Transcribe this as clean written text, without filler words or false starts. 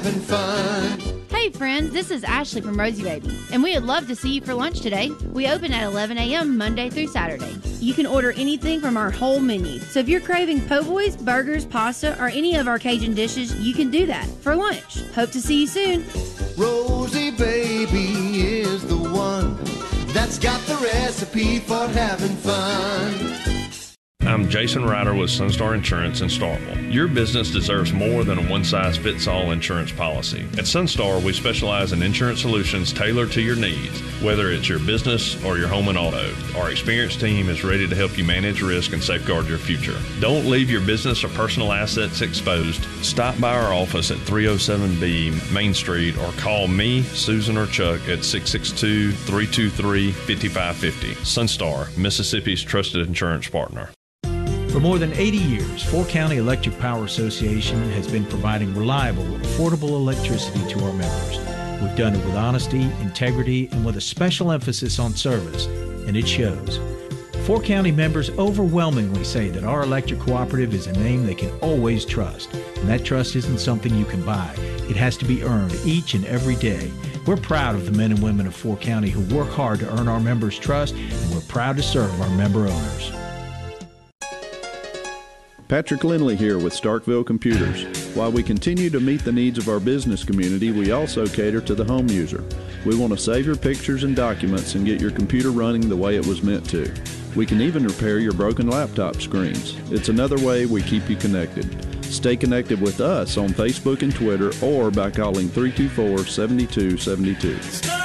having fun. Hey friends, this is Ashley from Rosie Baby, and we would love to see you for lunch today. We open at 11 a.m. Monday through Saturday. You can order anything from our whole menu. So if you're craving po' boys, burgers, pasta, or any of our Cajun dishes, you can do that for lunch. Hope to see you soon. Rosie Baby is the one that's got the recipe for having fun. I'm Jason Ryder with Sunstar Insurance in Starkville. Your business deserves more than a one-size-fits-all insurance policy. At Sunstar, we specialize in insurance solutions tailored to your needs, whether it's your business or your home and auto. Our experienced team is ready to help you manage risk and safeguard your future. Don't leave your business or personal assets exposed. Stop by our office at 307B Main Street or call me, Susan, or Chuck at 662-323-5550. Sunstar, Mississippi's trusted insurance partner. For more than 80 years, Fork County Electric Power Association has been providing reliable, affordable electricity to our members. We've done it with honesty, integrity, and with a special emphasis on service, and it shows. Fork County members overwhelmingly say that our electric cooperative is a name they can always trust, and that trust isn't something you can buy. It has to be earned each and every day. We're proud of the men and women of Fork County who work hard to earn our members' trust, and we're proud to serve our member owners. Patrick Lindley here with Starkville Computers. While we continue to meet the needs of our business community, we also cater to the home user. We want to save your pictures and documents and get your computer running the way it was meant to. We can even repair your broken laptop screens. It's another way we keep you connected. Stay connected with us on Facebook and Twitter or by calling 324-7272.